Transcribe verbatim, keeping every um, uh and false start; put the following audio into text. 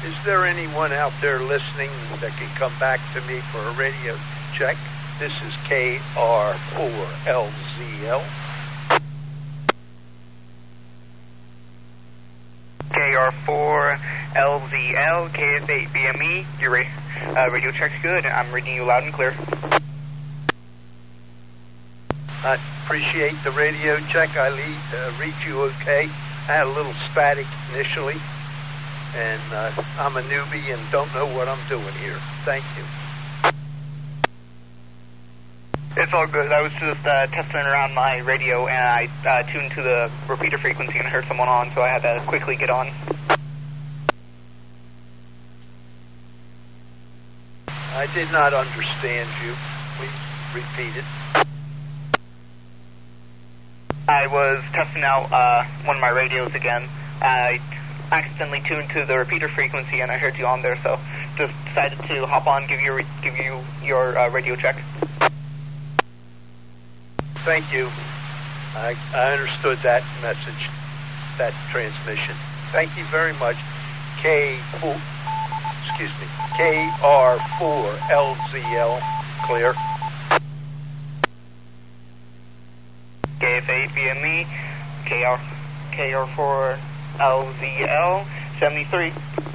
Is there anyone out there listening that can come back to me for a radio check? This is K R four L Z L. K R four L Z L, K S eight B M E. Your ra- uh, radio check's good. I'm reading you loud and clear. I appreciate the radio check. I lead, uh, read you okay. I had a little static initially, and uh, I'm a newbie and don't know what I'm doing here. Thank you. It's all good. I was just uh, testing around my radio, and I uh, tuned to the repeater frequency and heard someone on, so I had to quickly get on. I did not understand you. Please repeat it. I was testing out uh, one of my radios again. I accidentally tuned to the repeater frequency, and I heard you on there, so just decided to hop on, give you give you your uh, radio check. Thank you. I, I understood that message, that transmission. Thank you very much. K four, excuse me, K R four L Z L, clear. K S eight B M E, K R four L Z L, seventy-three.